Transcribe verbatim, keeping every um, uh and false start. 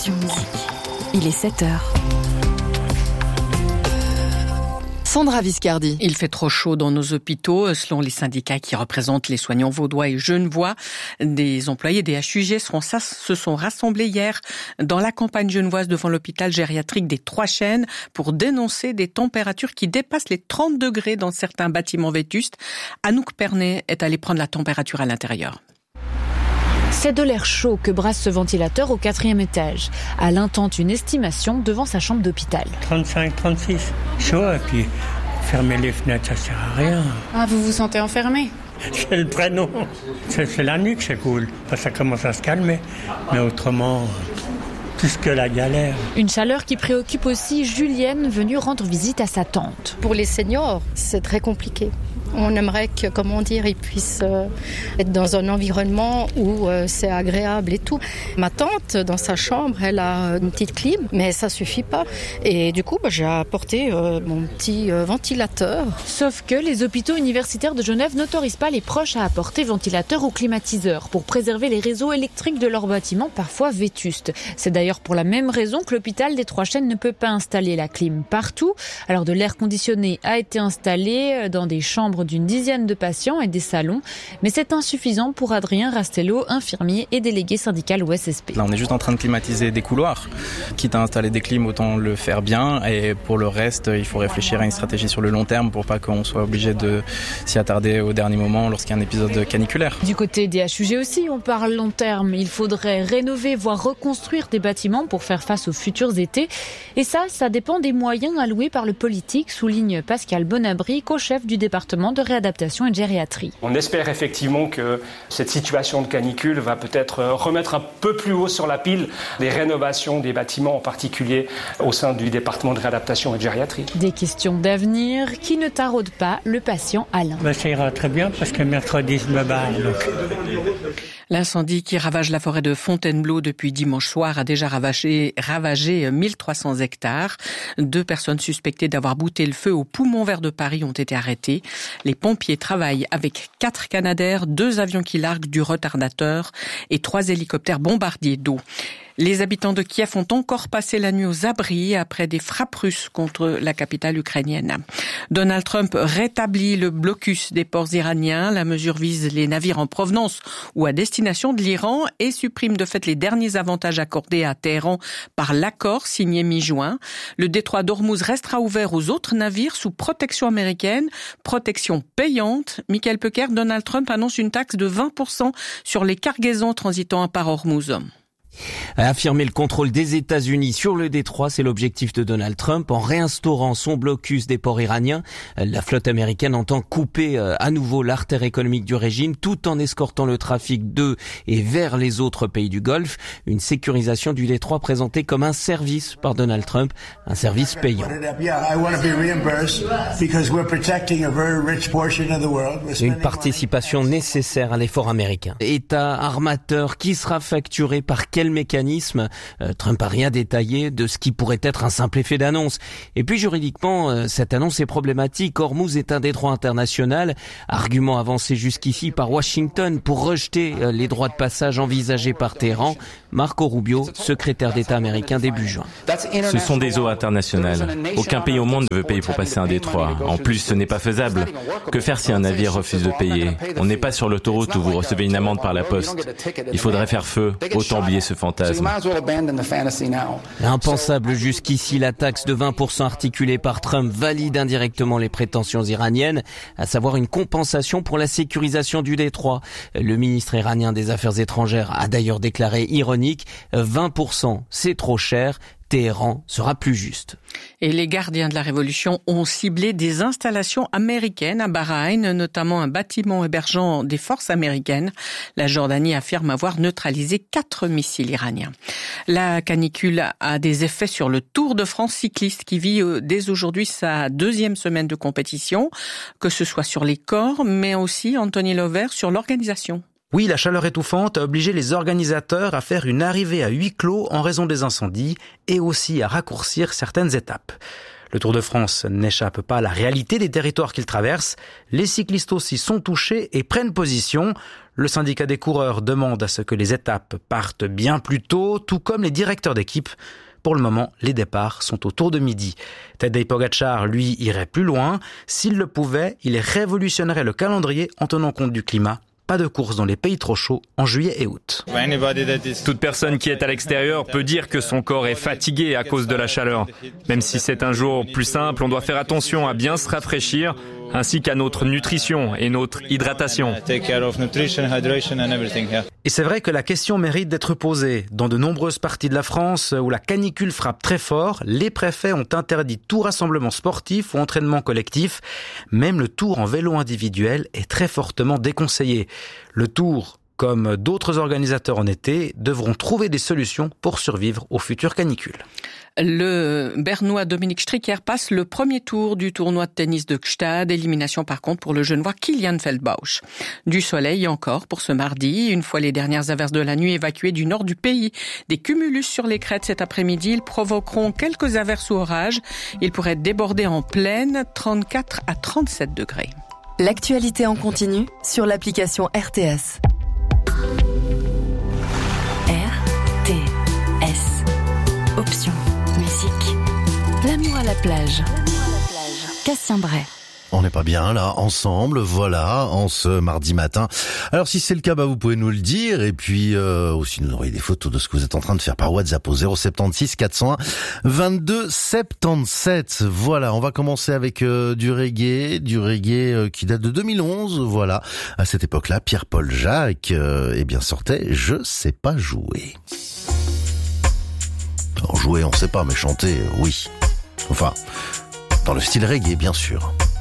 Connexion Musique. Il est sept heures. Sandra Viscardi. Il fait trop chaud dans nos hôpitaux. Selon les syndicats qui représentent les soignants vaudois et genevois, des employés des H U G seront, se sont rassemblés hier dans la campagne genevoise devant l'hôpital gériatrique des Trois Chênes pour dénoncer des températures qui dépassent les trente degrés dans certains bâtiments vétustes. Anouk Pernet est allée prendre la température à l'intérieur. C'est de l'air chaud que brasse ce ventilateur au quatrième étage. Alain tente une estimation devant sa chambre d'hôpital. trente-cinq, trente-six, chaud, et puis fermer les fenêtres, ça sert à rien. Ah, vous vous sentez enfermé ? C'est le prénom. C'est, c'est la nuque, c'est cool. Ça commence à se calmer, mais autrement, plus que la galère. Une chaleur qui préoccupe aussi Julienne, venue rendre visite à sa tante. Pour les seniors, c'est très compliqué. On aimerait que, comment dire, ils puissent euh, être dans un environnement où euh, c'est agréable et tout. Ma tante, dans sa chambre, elle a une petite clim, mais ça suffit pas. Et du coup, bah, j'ai apporté euh, mon petit euh, ventilateur. Sauf que les hôpitaux universitaires de Genève n'autorisent pas les proches à apporter ventilateur ou climatiseur pour préserver les réseaux électriques de leurs bâtiments parfois vétustes. C'est d'ailleurs pour la même raison que l'hôpital des Trois Chênes ne peut pas installer la clim partout. Alors de l'air conditionné a été installé dans des chambres d'une dizaine de patients et des salons, mais c'est insuffisant pour Adrien Rastello, infirmier et délégué syndical au S S P. Là, on est juste en train de climatiser des couloirs. Quitte à installer des clims, autant le faire bien, et pour le reste, il faut réfléchir à une stratégie sur le long terme pour pas qu'on soit obligé de s'y attarder au dernier moment lorsqu'il y a un épisode caniculaire. Du côté des H U G aussi, on parle long terme. Il faudrait rénover, voire reconstruire des bâtiments pour faire face aux futurs étés. Et ça, ça dépend des moyens alloués par le politique, souligne Pascal Bonabry, co-chef du département de réadaptation et de gériatrie. On espère effectivement que cette situation de canicule va peut-être remettre un peu plus haut sur la pile les rénovations des bâtiments, en particulier au sein du département de réadaptation et de gériatrie. Des questions d'avenir qui ne taraudent pas le patient Alain. Ben, ça ira très bien parce que mercredi je me barre. Donc. L'incendie qui ravage la forêt de Fontainebleau depuis dimanche soir a déjà ravagé, ravagé mille trois cents hectares. Deux personnes suspectées d'avoir bouté le feu au poumon vert de Paris ont été arrêtées. Les pompiers travaillent avec quatre Canadair, deux avions qui larguent du retardateur et trois hélicoptères bombardiers d'eau. Les habitants de Kiev ont encore passé la nuit aux abris après des frappes russes contre la capitale ukrainienne. Donald Trump rétablit le blocus des ports iraniens. La mesure vise les navires en provenance ou à destination de l'Iran et supprime de fait les derniers avantages accordés à Téhéran par l'accord signé mi-juin. Le détroit d'Ormuz restera ouvert aux autres navires sous protection américaine, protection payante. Michael Pecker, Donald Trump annonce une taxe de vingt pour cent sur les cargaisons transitant par Ormuz. Affirmer le contrôle des États-Unis sur le détroit, c'est l'objectif de Donald Trump. En réinstaurant son blocus des ports iraniens, la flotte américaine entend couper à nouveau l'artère économique du régime tout en escortant le trafic de et vers les autres pays du Golfe. Une sécurisation du détroit présentée comme un service par Donald Trump, un service payant. Une participation nécessaire à l'effort américain. État armateur qui sera facturé par quel mécanisme? euh, Trump a rien détaillé de ce qui pourrait être un simple effet d'annonce. Et puis juridiquement, euh, cette annonce est problématique. Ormuz est un détroit international, argument avancé jusqu'ici par Washington pour rejeter euh, les droits de passage envisagés par Téhéran. Marco Rubio, secrétaire d'État américain début juin. Ce sont des eaux internationales. Aucun pays au monde ne veut payer pour passer un détroit. En plus, ce n'est pas faisable. Que faire si un navire refuse de payer? On n'est pas sur l'autoroute où vous recevez une amende par la poste. Il faudrait faire feu. Autant oublier ce fantasme. Impensable jusqu'ici, la taxe de vingt pour cent articulée par Trump valide indirectement les prétentions iraniennes, à savoir une compensation pour la sécurisation du détroit. Le ministre iranien des Affaires étrangères a d'ailleurs déclaré ironique, vingt pour cent c'est trop cher. Téhéran sera plus juste. Et les gardiens de la Révolution ont ciblé des installations américaines à Bahreïn, notamment un bâtiment hébergeant des forces américaines. La Jordanie affirme avoir neutralisé quatre missiles iraniens. La canicule a des effets sur le Tour de France cycliste qui vit dès aujourd'hui sa deuxième semaine de compétition, que ce soit sur les corps, mais aussi, Anthony Lovert, sur l'organisation. Oui, la chaleur étouffante a obligé les organisateurs à faire une arrivée à huis clos en raison des incendies et aussi à raccourcir certaines étapes. Le Tour de France n'échappe pas à la réalité des territoires qu'il traverse. Les cyclistes aussi sont touchés et prennent position. Le syndicat des coureurs demande à ce que les étapes partent bien plus tôt, tout comme les directeurs d'équipe. Pour le moment, les départs sont autour de midi. Tadej Pogačar, lui, irait plus loin. S'il le pouvait, il révolutionnerait le calendrier en tenant compte du climat. Pas de course dans les pays trop chauds en juillet et août. Toute personne qui est à l'extérieur peut dire que son corps est fatigué à cause de la chaleur. Même si c'est un jour plus simple, on doit faire attention à bien se rafraîchir, ainsi qu'à notre nutrition et notre hydratation. Et c'est vrai que la question mérite d'être posée. Dans de nombreuses parties de la France où la canicule frappe très fort, les préfets ont interdit tout rassemblement sportif ou entraînement collectif. Même le tour en vélo individuel est très fortement déconseillé. Le Tour, comme d'autres organisateurs en été, devront trouver des solutions pour survivre aux futures canicules. Le Bernois Dominique Stricker passe le premier tour du tournoi de tennis de Gstaad. Élimination par contre pour le Genevois Kilian Feldbausch. Du soleil encore pour ce mardi. Une fois les dernières averses de la nuit évacuées du nord du pays. Des cumulus sur les crêtes cet après-midi. Ils provoqueront quelques averses ou orages. Ils pourraient déborder en plaine, trente-quatre à trente-sept degrés. L'actualité en continu sur l'application R T S. R T S. Option musique. L'amour à la plage. Cassien Bray. On n'est pas bien là, ensemble, voilà, en ce mardi matin. Alors si c'est le cas, bah vous pouvez nous le dire, et puis euh, aussi nous envoyer des photos de ce que vous êtes en train de faire par WhatsApp au zéro sept six quatre zéro un vingt-deux soixante-dix-sept. Voilà, on va commencer avec euh, du reggae, du reggae euh, qui date de deux mille onze, voilà. À cette époque-là, Pierre-Paul Jacques, euh, eh bien sortait « Je sais pas jouer ». Alors jouer, on sait pas, mais chanter, oui. Enfin, dans le style reggae, bien sûr.